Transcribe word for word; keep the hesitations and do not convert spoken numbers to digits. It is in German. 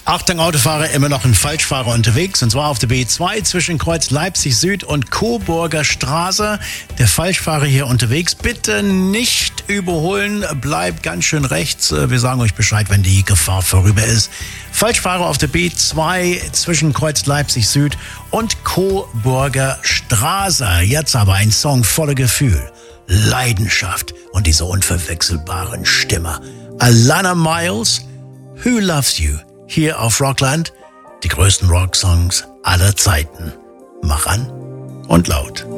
Achtung, Autofahrer, immer noch ein Falschfahrer unterwegs, und zwar auf der B zwei zwischen Kreuz Leipzig Süd und Coburger Straße. Der Falschfahrer hier unterwegs, bitte nicht überholen, bleibt ganz schön rechts. Wir sagen euch Bescheid, wenn die Gefahr vorüber ist. Falschfahrer auf der B zwei zwischen Kreuz Leipzig Süd und Coburger Straße. Jetzt aber ein Song voller Gefühl, Leidenschaft und diese unverwechselbaren Stimme. Alana Miles, Who Loves You? Hier auf Rockland, die größten Rocksongs aller Zeiten. Mach an und laut.